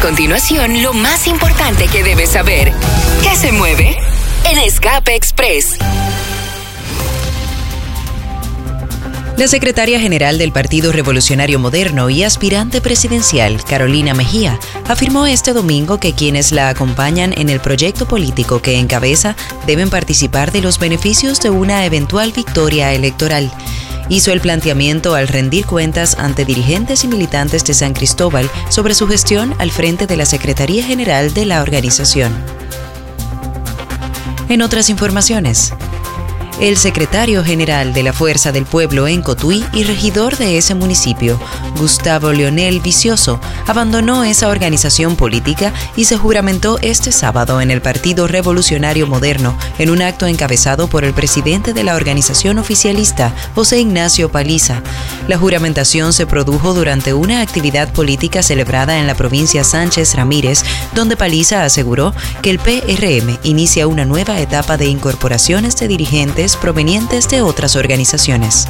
continuación lo más importante que debes saber. ¿Qué se mueve? En Escape Express. La secretaria general del Partido Revolucionario Moderno y aspirante presidencial, Carolina Mejía, afirmó este domingo que quienes la acompañan en el proyecto político que encabeza deben participar de los beneficios de una eventual victoria electoral. Hizo el planteamiento al rendir cuentas ante dirigentes y militantes de San Cristóbal sobre su gestión al frente de la Secretaría General de la organización. En otras informaciones, el secretario general de la Fuerza del Pueblo en Cotuí y regidor de ese municipio, Gustavo Leonel Vicioso, abandonó esa organización política y se juramentó este sábado en el Partido Revolucionario Moderno en un acto encabezado por el presidente de la organización oficialista, José Ignacio Paliza. La juramentación se produjo durante una actividad política celebrada en la provincia Sánchez Ramírez, donde Paliza aseguró que el PRM inicia una nueva etapa de incorporaciones de dirigentes provenientes de otras organizaciones.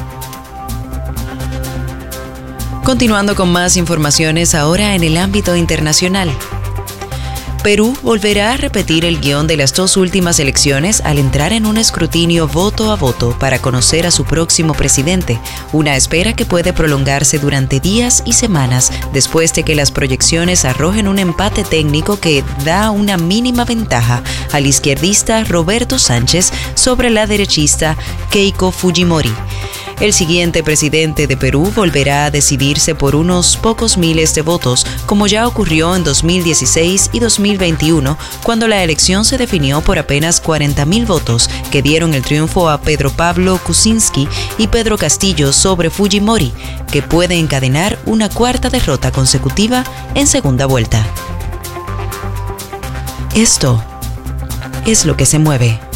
Continuando con más informaciones ahora en el ámbito internacional. Perú volverá a repetir el guión de las dos últimas elecciones al entrar en un escrutinio voto a voto para conocer a su próximo presidente, una espera que puede prolongarse durante días y semanas después de que las proyecciones arrojen un empate técnico que da una mínima ventaja al izquierdista Roberto Sánchez sobre la derechista Keiko Fujimori. El siguiente presidente de Perú volverá a decidirse por unos pocos miles de votos, como ya ocurrió en 2016 y 2021, cuando la elección se definió por apenas 40.000 votos, que dieron el triunfo a Pedro Pablo Kuczynski y Pedro Castillo sobre Fujimori, que puede encadenar una cuarta derrota consecutiva en segunda vuelta. Esto es lo que se mueve.